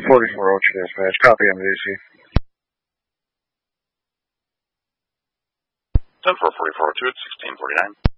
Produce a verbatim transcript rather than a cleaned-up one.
forty-four Ultra Dispatch. Copy M D C. ten four forty-four oh two at sixteen forty-nine.